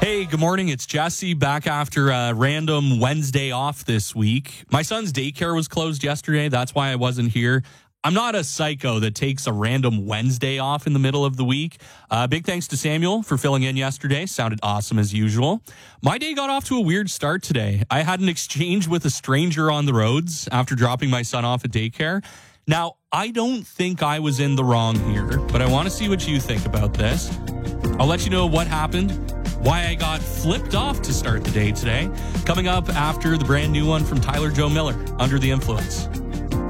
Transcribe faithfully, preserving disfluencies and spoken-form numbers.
Hey, good morning. It's Jesse back after a random Wednesday off this week. My son's daycare was closed yesterday. That's why I wasn't here. I'm not a psycho that takes a random Wednesday off in the middle of the week. Uh, big thanks to Samuel for filling in yesterday. Sounded awesome as usual. My day got off to a weird start today. I had an exchange with a stranger on the roads after dropping my son off at daycare. Now, I don't think I was in the wrong here, but I want to see what you think about this. I'll let you know what happened, why I got flipped off to start the day today, coming up after the brand new one from Tyler Joe Miller, Under the Influence.